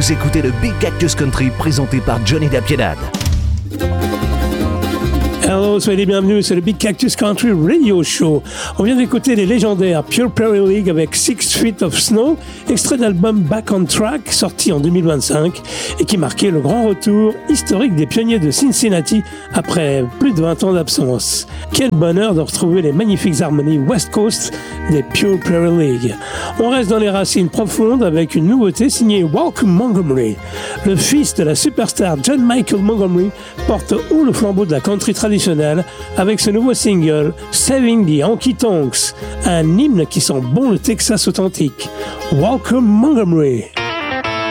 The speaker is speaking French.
Vous écoutez le Big Cactus Country présenté par Johnny Dapiedad. Hello, soyez les bienvenus, c'est le Big Cactus Country Radio Show. On vient d'écouter les légendaires Pure Prairie League avec 6 Feet of Snow, extrait d'album Back on Track, sorti en 2025, et qui marquait le grand retour historique des pionniers de Cincinnati après plus de 20 ans d'absence. Quel bonheur de retrouver les magnifiques harmonies West Coast des Pure Prairie League. On reste dans les racines profondes avec une nouveauté signée Malcolm Montgomery. Le fils de la superstar John Michael Montgomery porte haut le flambeau de la country traditionnelle avec ce nouveau single Saving the Honky Tonks, un hymne qui sent bon le Texas authentique. Welcome Montgomery.